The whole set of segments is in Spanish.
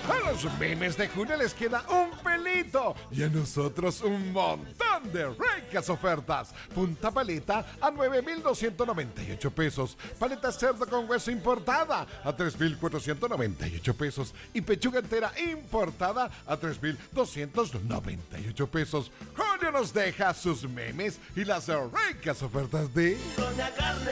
A los memes de junio les queda un pelito y a nosotros un montón de ricas ofertas. Punta paleta a 9,298 pesos. Paleta cerdo con hueso importada a 3,498 pesos. Y pechuga entera importada a 3,298 pesos. Junio nos deja sus memes y las ricas ofertas de Doña Carne.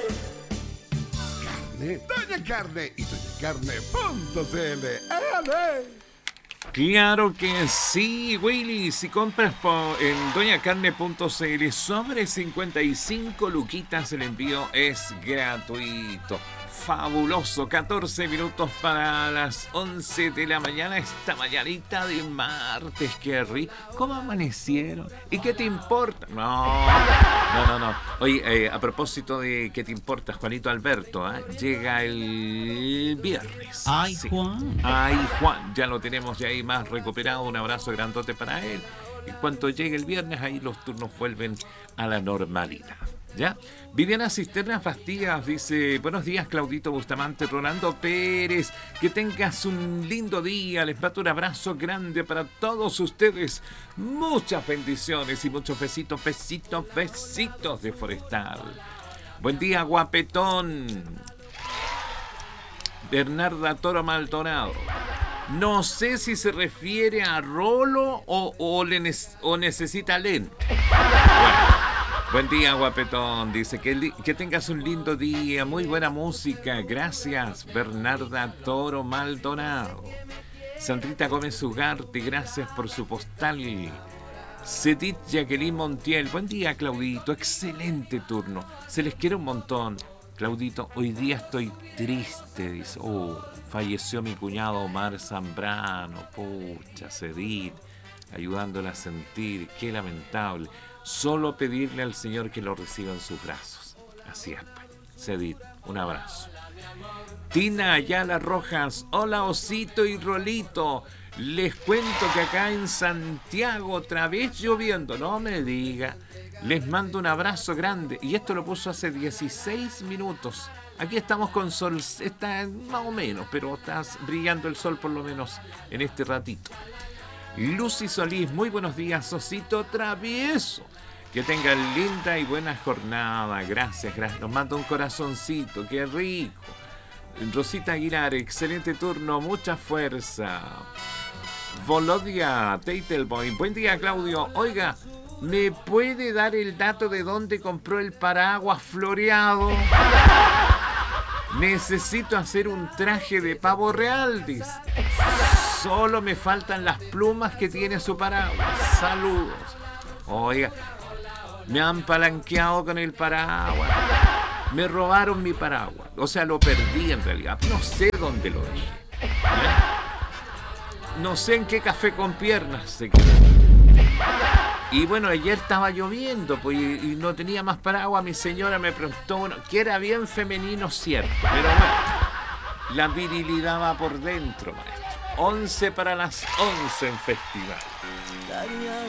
Doña Carne y doñacarne.cl. ¡Ale! Claro que sí, Willy. Si compras en doñacarne.cl sobre 55 luquitas, el envío es gratuito. Fabuloso, 14 minutos para las 11 de la mañana, esta mañanita de martes, qué rico. ¿Cómo amanecieron? ¿Y qué te importa? No. Oye, a propósito de qué te importa, Juanito Alberto, llega el viernes. Ay, sí. Juan. Ay, Juan, ya lo tenemos ya ahí más recuperado, un abrazo grandote para él. En cuanto llegue el viernes, ahí los turnos vuelven a la normalidad. ¿Ya? Viviana Cisternas Bastías dice: buenos días, Claudito Bustamante, Rolando Pérez, que tengas un lindo día, les mando un abrazo grande para todos ustedes, muchas bendiciones y muchos besitos de Forestal. Buen día, guapetón. Bernarda Toro Maldonado, no sé si se refiere a Rolo o necesita lente. Bueno. Buen día, guapetón. Dice que tengas un lindo día, muy buena música. Gracias, Bernarda Toro Maldonado. Sandrita Gómez Ugarte, gracias por su postal. Cedit Jacqueline Montiel, buen día, Claudito. Excelente turno. Se les quiere un montón. Claudito, hoy día estoy triste, dice. Falleció mi cuñado Omar Zambrano. Pucha, Cedit, ayudándola a sentir. Qué lamentable. Solo pedirle al Señor que lo reciba en sus brazos. Así es, pues. Cedit, un abrazo. Tina Ayala Rojas, hola Osito y Rolito. Les cuento que acá en Santiago otra vez lloviendo, no me diga. Les mando un abrazo grande. Y esto lo puso hace 16 minutos. Aquí estamos con sol, está más o menos, pero está brillando el sol por lo menos en este ratito. Lucy Solís, muy buenos días, Osito Travieso. Que tengan linda y buena jornada. Gracias. Nos manda un corazoncito, qué rico. Rosita Aguilar, excelente turno, mucha fuerza. Volodia Teitelboy, buen día, Claudio. Oiga, ¿me puede dar el dato de dónde compró el paraguas floreado? Necesito hacer un traje de pavo real, dice. Solo me faltan las plumas que tiene su paraguas. Saludos. Oiga, me han palanqueado con el paraguas. Me robaron mi paraguas. O sea, lo perdí en realidad. No sé dónde lo dejé. No sé en qué café con piernas se quedó. Y bueno, ayer estaba lloviendo pues, y no tenía más paraguas. Mi señora me preguntó uno, que era bien femenino, cierto. Pero bueno, la virilidad va por dentro, maestro. 11 para las 11 en festival.